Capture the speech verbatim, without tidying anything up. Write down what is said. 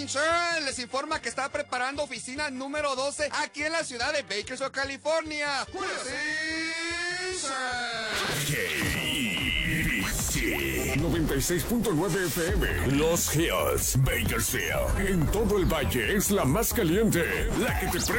Insurance les informa que está preparando oficina número doce aquí en la ciudad de Bakersfield, California. noventa y seis punto nueve F M, Los Hills, Bakersfield. En todo el valle es la más caliente, la que te prende